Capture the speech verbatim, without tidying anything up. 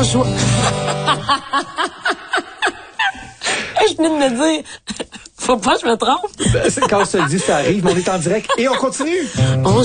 François. Je venais de me dire, faut pas que je me trompe. Ben, c'est quand on se le dit, ça arrive, mais on est en direct et on continue. On